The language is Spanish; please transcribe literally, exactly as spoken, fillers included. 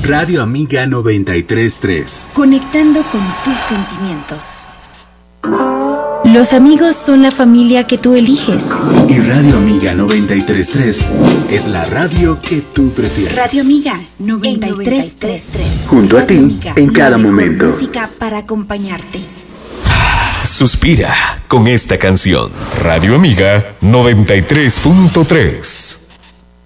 Radio Amiga noventa y tres punto tres. Conectando con tus sentimientos. Los amigos son la familia que tú eliges. Y Radio Amiga noventa y tres punto tres es la radio que tú prefieres. Radio Amiga noventa y tres punto tres. Junto a ti, Amiga, en cada momento. Música para acompañarte. Suspira con esta canción. Radio Amiga noventa y tres punto tres.